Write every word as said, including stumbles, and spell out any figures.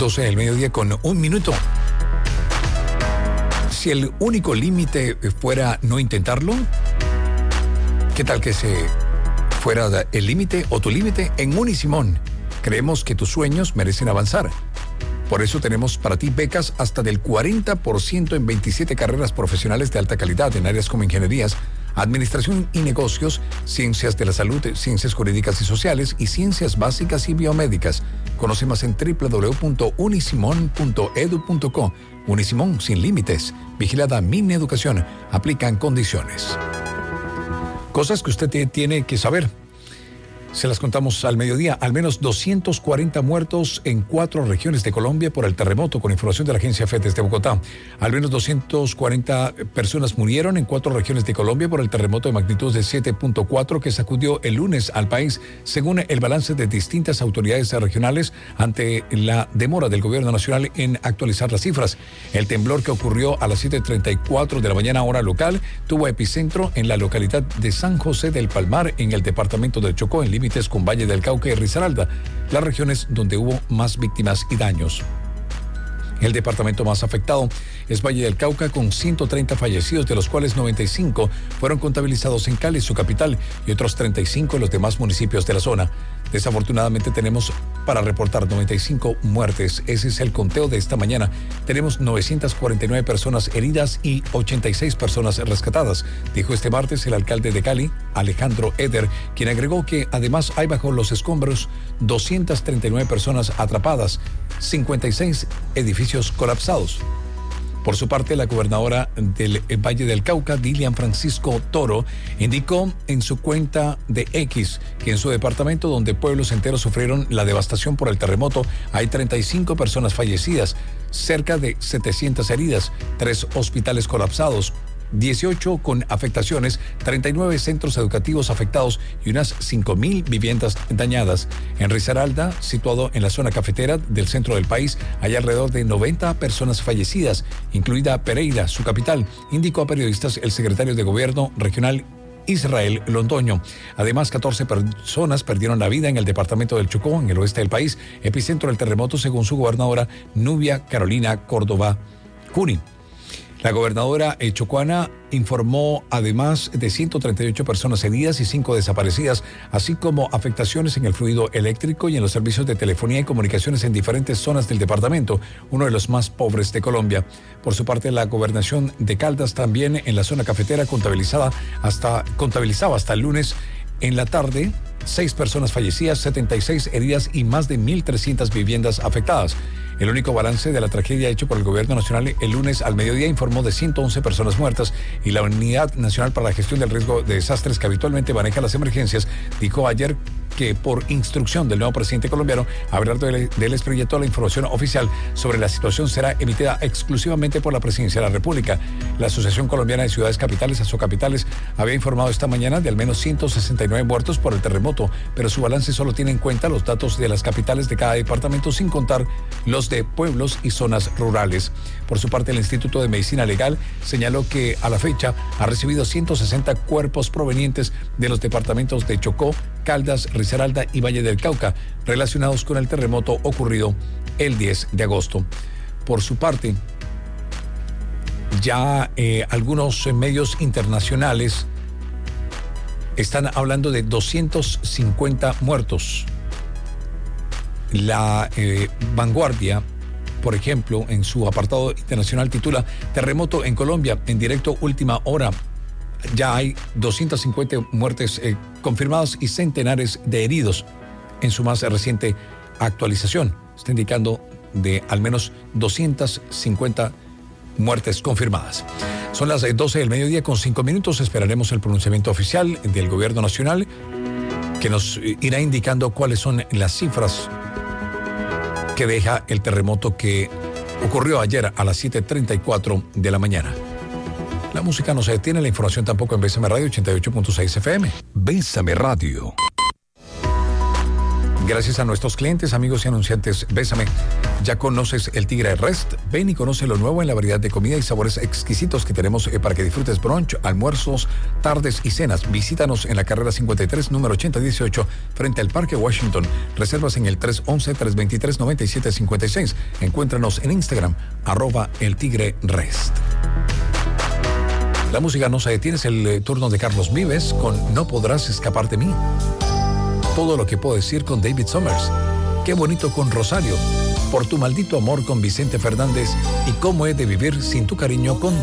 doce del mediodía con un minuto. Si el único límite fuera no intentarlo, ¿qué tal que se fuera el límite o tu límite? En Unisimón, creemos que tus sueños merecen avanzar. Por eso tenemos para ti becas hasta del cuarenta por ciento en veintisiete carreras profesionales de alta calidad en áreas como ingenierías, administración y negocios, ciencias de la salud, ciencias jurídicas y sociales y ciencias básicas y biomédicas. Conoce más en doble u doble u doble u punto unisimón punto edu punto co. Unisimón, sin límites. Vigilada Mineducación. Aplican condiciones. Cosas que usted tiene que saber. Se las contamos al mediodía. Al menos doscientos cuarenta muertos en cuatro regiones de Colombia por el terremoto, con información de la agencia F E desde Bogotá. Al menos doscientas cuarenta personas murieron en cuatro regiones de Colombia por el terremoto de magnitud de siete punto cuatro que sacudió el lunes al país, según el balance de distintas autoridades regionales ante la demora del gobierno nacional en actualizar las cifras. El temblor, que ocurrió a las siete treinta y cuatro de la mañana hora local, tuvo epicentro en la localidad de San José del Palmar, en el departamento del Chocó, en límites con Valle del Cauca y Risaralda, las regiones donde hubo más víctimas y daños. El departamento más afectado es Valle del Cauca, con ciento treinta fallecidos, de los cuales noventa y cinco fueron contabilizados en Cali, su capital, y otros treinta y cinco en los demás municipios de la zona. Desafortunadamente tenemos para reportar noventa y cinco muertes. Ese es el conteo de esta mañana. Tenemos novecientas cuarenta y nueve personas heridas y ochenta y seis personas rescatadas, dijo este martes el alcalde de Cali, Alejandro Eder, quien agregó que además hay bajo los escombros doscientas treinta y nueve personas atrapadas, cincuenta y seis edificios colapsados. Por su parte, la gobernadora del Valle del Cauca, Dilian Francisco Toro, indicó en su cuenta de X que en su departamento, donde pueblos enteros sufrieron la devastación por el terremoto, hay treinta y cinco personas fallecidas, cerca de setecientas heridas, tres hospitales colapsados, dieciocho con afectaciones, treinta y nueve centros educativos afectados y unas cinco mil viviendas dañadas. En Risaralda, situado en la zona cafetera del centro del país, hay alrededor de noventa personas fallecidas, incluida Pereira, su capital, indicó a periodistas el secretario de Gobierno regional Israel Londoño. Además, catorce personas perdieron la vida en el departamento del Chocó, en el oeste del país, epicentro del terremoto, según su gobernadora Nubia Carolina Córdoba Cuni. La gobernadora chocuana informó además de ciento treinta y ocho personas heridas y cinco desaparecidas, así como afectaciones en el fluido eléctrico y en los servicios de telefonía y comunicaciones en diferentes zonas del departamento, uno de los más pobres de Colombia. Por su parte, la gobernación de Caldas, también en la zona cafetera, contabilizada hasta, contabilizaba hasta el lunes en la tarde seis personas fallecidas, setenta y seis heridas y más de mil trescientas viviendas afectadas. El único balance de la tragedia hecho por el gobierno nacional el lunes al mediodía informó de ciento once personas muertas, y la Unidad Nacional para la Gestión del Riesgo de Desastres, que habitualmente maneja las emergencias, dijo ayer que por instrucción del nuevo presidente colombiano, Abelardo del Espriella, la información oficial sobre la situación será emitida exclusivamente por la Presidencia de la República. La Asociación Colombiana de Ciudades Capitales, Asocapitales, había informado esta mañana de al menos ciento sesenta y nueve muertos por el terremoto, pero su balance solo tiene en cuenta los datos de las capitales de cada departamento, sin contar los de pueblos y zonas rurales. Por su parte, el Instituto de Medicina Legal señaló que a la fecha ha recibido ciento sesenta cuerpos provenientes de los departamentos de Chocó, Caldas, Risaralda y Valle del Cauca, relacionados con el terremoto ocurrido el diez de agosto. Por su parte, ya eh, algunos medios internacionales están hablando de doscientos cincuenta muertos. La eh, Vanguardia, por ejemplo, en su apartado internacional titula Terremoto en Colombia, en directo última hora. Ya hay doscientas cincuenta muertes eh, confirmadas y centenares de heridos en su más reciente actualización. Está indicando de al menos doscientas cincuenta muertes confirmadas. Son las doce del mediodía con cinco minutos. Esperaremos el pronunciamiento oficial del gobierno nacional, que nos irá indicando cuáles son las cifras que deja el terremoto que ocurrió ayer a las siete treinta y cuatro de la mañana. La música no se detiene, la información tampoco en Bésame Radio ochenta y ocho punto seis F M. Bésame Radio. Gracias a nuestros clientes, amigos y anunciantes, Bésame. ¿Ya conoces el Tigre Rest? Ven y conoce lo nuevo en la variedad de comida y sabores exquisitos que tenemos eh, para que disfrutes brunch, almuerzos, tardes y cenas. Visítanos en la carrera cincuenta y tres, número ochenta dieciocho, frente al Parque Washington. Reservas en el tres once, tres veintitrés, noventa y siete cincuenta y seis. Encuéntranos en Instagram, arroba el Tigre Rest. La música no se detiene, es el eh, turno de Carlos Vives con No Podrás Escapar de Mí. Todo lo que puedo decir con David Summers. Qué bonito con Rosario. Por tu maldito amor con Vicente Fernández. Y cómo he de vivir sin tu cariño con